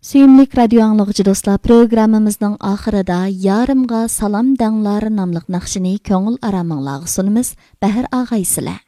Suyumlik radio anlıqçı dostlar, programımızın ahırida yarımga salam danglar namlıq naqşini köngül aramыңlarga sunumuz. Bahir ağaysılar.